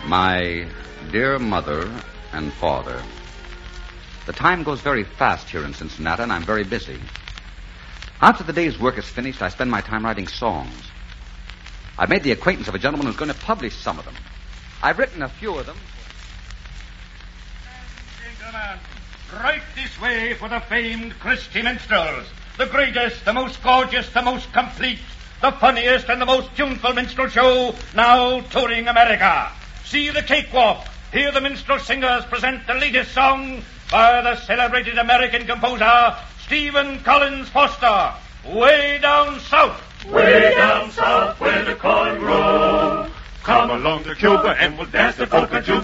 My dear mother and father, the time goes very fast here in Cincinnati, and I'm very busy. After the day's work is finished, I spend my time writing songs. I've made the acquaintance of a gentleman who's going to publish some of them. I've written a few of them. Gentlemen, right this way for the famed Christy Minstrels. The greatest, the most gorgeous, the most complete, the funniest and the most tuneful minstrel show now touring America. See the cakewalk. Hear the minstrel singers present the latest song by the celebrated American composer Stephen Collins Foster. Way down south. Way down south where the corn grows. Come along to Cuba and we'll dance the polka juba